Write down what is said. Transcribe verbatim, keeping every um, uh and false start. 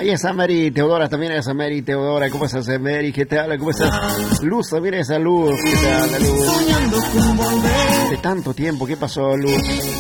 Ahí está Mary Teodora, también esa Mary Teodora. ¿Cómo estás, Mary? ¿Qué tal? ¿Cómo estás? Luz, también esa Luz. ¿Qué tal, Luz? De tanto tiempo, ¿qué pasó, Luz?